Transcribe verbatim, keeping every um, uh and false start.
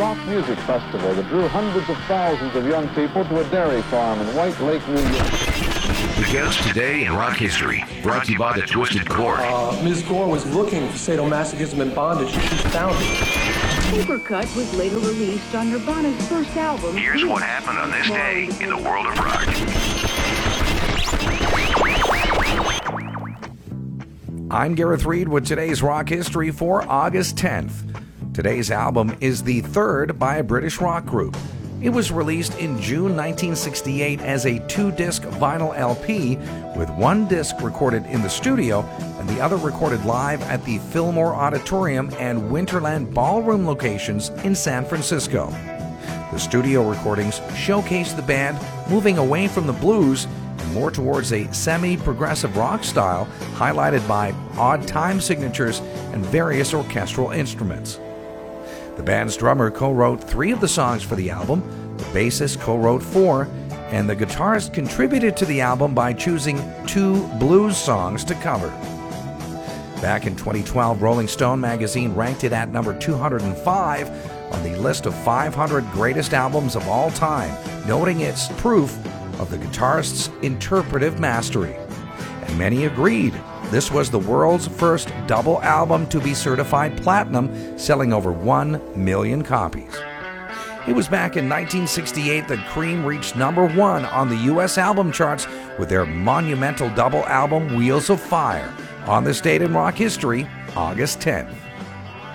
rock music festival that drew hundreds of thousands of young people to a dairy farm in White Lake, New York. The guest today in rock history, brought to you by the Twisted Cord. Uh, Miz Gore was looking for sadomasochism and bondage, and she found it. Supercut was later released on Nirvana's first album. Here's what happened on this day in the world of rock. I'm Gareth Reed with today's rock history for August tenth. Today's album is the third by a British rock group. It was released in June nineteen sixty-eight as a two-disc vinyl L P, with one disc recorded in the studio and the other recorded live at the Fillmore Auditorium and Winterland Ballroom locations in San Francisco. The studio recordings showcase the band moving away from the blues and more towards a semi-progressive rock style, highlighted by odd time signatures and various orchestral instruments. The band's drummer co-wrote three of the songs for the album, the bassist co-wrote four, and the guitarist contributed to the album by choosing two blues songs to cover. Back in twenty twelve, Rolling Stone magazine ranked it at number two hundred five on the list of five hundred greatest albums of all time, noting its proof of the guitarist's interpretive mastery. And many agreed. This was the world's first double album to be certified platinum, selling over one million copies. It was back in nineteen sixty-eight that Cream reached number one on the U S album charts with their monumental double album Wheels of Fire. On this date in rock history, August tenth.